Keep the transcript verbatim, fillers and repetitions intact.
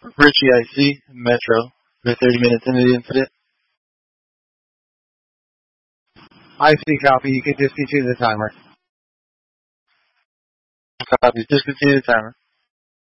Richie I C, Metro. We're thirty minutes into the incident. I C copy. You can discontinue the timer. Copy. Discontinue the timer.